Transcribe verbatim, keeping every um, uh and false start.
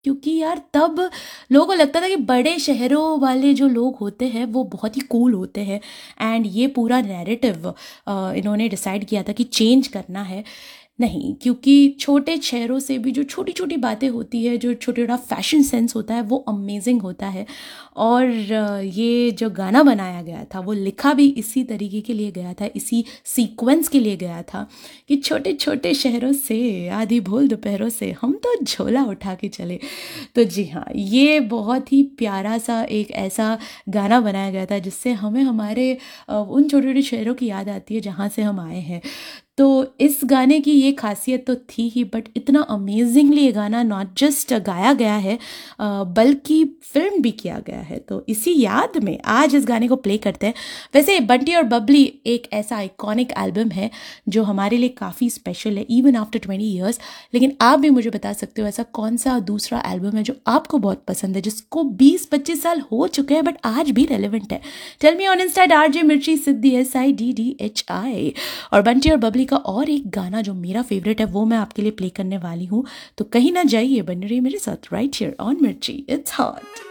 क्योंकि यार तब लोगों को लगता था कि बड़े शहरों वाले जो लोग होते हैं वो बहुत ही कूल होते हैं, एंड ये पूरा नैरेटिव इन्होंने डिसाइड किया था कि चेंज करना है। नहीं, क्योंकि छोटे शहरों से भी जो छोटी छोटी बातें होती है, जो छोटा छोटा फैशन सेंस होता है, वो अमेजिंग होता है। और अ, ये जो गाना बनाया गया था वो लिखा भी इसी तरीके के लिए गया था, इसी सीक्वेंस के लिए गया था कि छोटे छोटे शहरों से आधी भूल दोपहरों से हम तो झोला उठा के चले। तो जी हाँ, ये बहुत ही प्यारा सा एक ऐसा गाना बनाया गया था जिससे हमें हमारे अ, उन छोटे छोटे शहरों की याद आती है जहाँ से हम आए हैं। तो इस गाने की ये खासियत तो थी ही, बट इतना अमेजिंगली ये गाना नॉट जस्ट गाया गया है अ, बल्कि फिल्म भी किया गया है। तो इसी याद में आज इस गाने को प्ले करते हैं। वैसे बंटी और बबली एक ऐसा आइकॉनिक एल्बम है जो हमारे लिए काफ़ी स्पेशल है इवन आफ्टर ट्वेंटी ईयर्स। लेकिन आप भी मुझे बता सकते हो ऐसा कौन सा दूसरा एल्बम है जो आपको बहुत पसंद है, जिसको बीस पच्चीस साल हो चुके हैं बट आज भी रेलिवेंट है। Tell me on Insta R J मिर्ची सिद्धि S I D D H I. और बंटी और बबली का और एक गाना जो मेरा फेवरेट है वो मैं आपके लिए प्ले करने वाली हूँ, तो कहीं ना जाइए, बन रही मेरे साथ राइट हियर ऑन मिर्ची, इट्स हॉट।